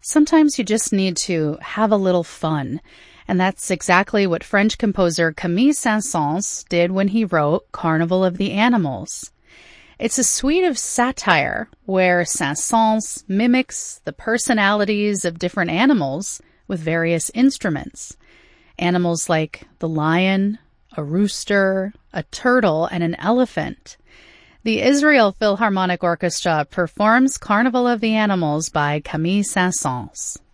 Sometimes you just need to have a little fun. And that's exactly what French composer Camille Saint-Saëns did when he wrote Carnival of the Animals. It's a suite of satire where Saint-Saëns mimics the personalities of different animals with various instruments. Animals like the lion, a rooster, a turtle, and an elephant. The Israel Philharmonic Orchestra performs Carnival of the Animals by Camille Saint-Saëns.